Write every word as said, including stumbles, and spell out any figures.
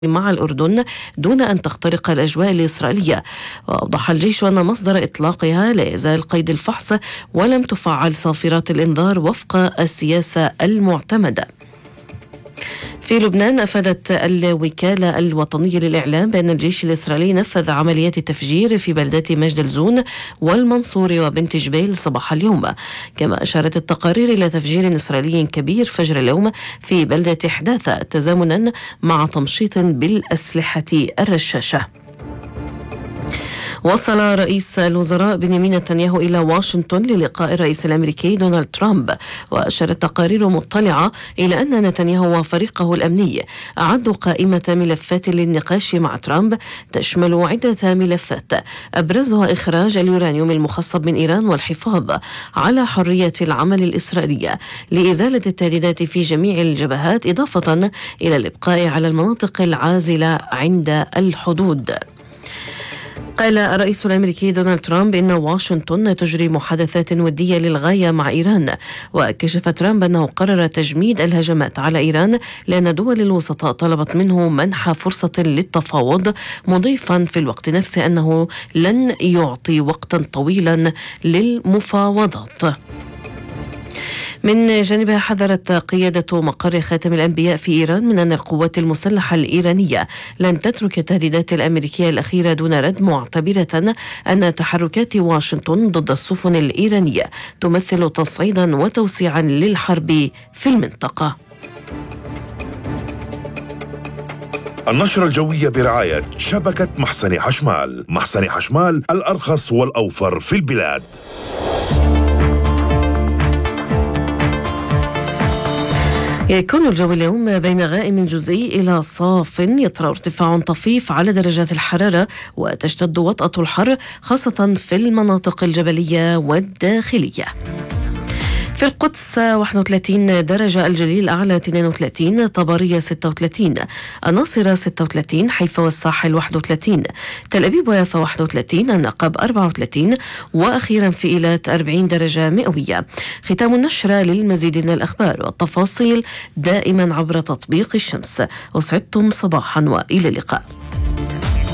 مع الأردن دون أن تخترق الأجواء الإسرائيلية. وأوضح الجيش أن مصدر إطلاقها لا يزال قيد الفحص ولم تفعل صافرات الإنذار وفق السياسة المعتمدة. في لبنان أفادت الوكالة الوطنية للإعلام بأن الجيش الإسرائيلي نفذ عمليات تفجير في بلدات مجد الزون والمنصور وبنت جبيل صباح اليوم. كما أشارت التقارير إلى تفجير إسرائيلي كبير فجر اليوم في بلدة حداثة تزامنا مع تمشيط بالأسلحة الرشاشة. وصل رئيس الوزراء بنيامين نتنياهو إلى واشنطن للقاء الرئيس الأمريكي دونالد ترامب. وأشارت تقارير مطلعة إلى أن نتنياهو وفريقه الأمني أعدوا قائمة ملفات للنقاش مع ترامب تشمل عدة ملفات أبرزها إخراج اليورانيوم المخصب من إيران والحفاظ على حرية العمل الإسرائيلية لإزالة التهديدات في جميع الجبهات، إضافة إلى الإبقاء على المناطق العازلة عند الحدود. قال الرئيس الأمريكي دونالد ترامب إن واشنطن تجري محادثات ودية للغاية مع إيران. وكشف ترامب أنه قرر تجميد الهجمات على إيران لأن دول الوسطاء طلبت منه منح فرصة للتفاوض، مضيفا في الوقت نفسه أنه لن يعطي وقتا طويلا للمفاوضات. من جانبها حذرت قيادة مقر خاتم الأنبياء في إيران من أن القوات المسلحة الإيرانية لن تترك التهديدات الأمريكية الأخيرة دون رد، معتبرة أن تحركات واشنطن ضد السفن الإيرانية تمثل تصعيدا وتوسيعا للحرب في المنطقة. النشرة الجوية برعاية شبكة محسن حشمال. محسن حشمال، الأرخص والأوفر في البلاد. يكون الجو اليوم بين غائم جزئي إلى صاف، يطرأ ارتفاع طفيف على درجات الحرارة وتشتد وطأة الحر خاصة في المناطق الجبلية والداخلية. في القدس واحد وثلاثين درجة، الجليل الأعلى اثنين وثلاثين، طبرية ستة وثلاثين، الناصرة ستة وثلاثين، حيفا والساحل واحد وثلاثين، تل أبيب ويافا واحد وثلاثين، النقب أربعة وثلاثين، وأخيرا في إيلات أربعين درجة مئوية. ختام النشرة. للمزيد من الأخبار والتفاصيل دائما عبر تطبيق الشمس. أسعدتم صباحا وإلى اللقاء.